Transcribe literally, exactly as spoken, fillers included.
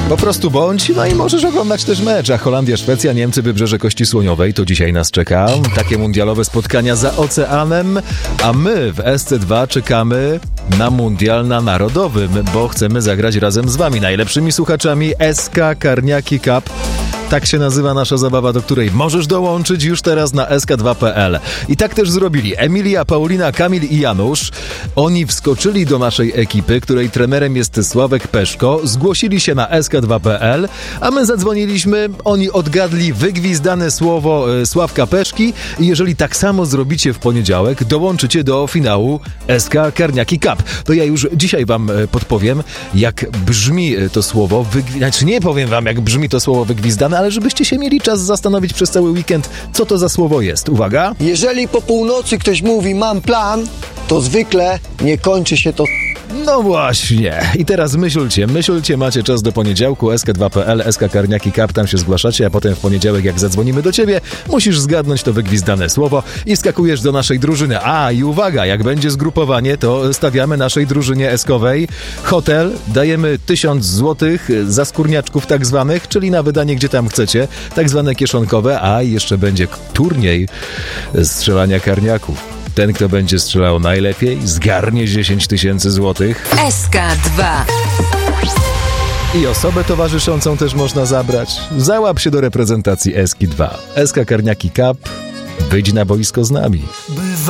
Po prostu bądź, no i możesz oglądać też mecz, a Holandia, Szwecja, Niemcy, Wybrzeże Kości Słoniowej, to dzisiaj nas czeka. Takie mundialowe spotkania za oceanem, a my w S C dwa czekamy na mundial na Narodowym, bo chcemy zagrać razem z wami, najlepszymi słuchaczami S K Karniaki Cup. Tak się nazywa nasza zabawa, do której możesz dołączyć już teraz na S K dwa kropka P L. I tak też zrobili Emilia, Paulina, Kamil i Janusz. Oni wskoczyli do naszej ekipy, której trenerem jest Sławek Peszko, zgłosili się na S K dwa kropka P L, a my zadzwoniliśmy, oni odgadli wygwizdane słowo e, Sławka Peszki i jeżeli tak samo zrobicie w poniedziałek, dołączycie do finału S K Karniaki Cup. To ja już dzisiaj wam e, podpowiem, jak brzmi to słowo, wygwi- znaczy nie powiem wam, jak brzmi to słowo wygwizdane, ale żebyście się mieli czas zastanowić przez cały weekend, co to za słowo jest. Uwaga! Jeżeli po północy ktoś mówi mam plan, to zwykle nie kończy się to. No właśnie. I teraz myślcie, myślcie, macie czas do poniedziałku, S K dwa kropka P L, S K Karniaki Cup, tam się zgłaszacie, a potem w poniedziałek, jak zadzwonimy do ciebie, musisz zgadnąć to wygwizdane słowo i skakujesz do naszej drużyny. A, i uwaga, jak będzie zgrupowanie, to stawiamy naszej drużynie eskowej hotel, dajemy tysiąc złotych za skórniaczków tak zwanych, czyli na wydanie gdzie tam chcecie, tak zwane kieszonkowe, a jeszcze będzie turniej strzelania karniaków. Ten, kto będzie strzelał najlepiej, zgarnie dziesięć tysięcy złotych. S K dwa. I osobę towarzyszącą też można zabrać. Załap się do reprezentacji S K dwa. S K Karniaki Cup. Wyjdź na boisko z nami.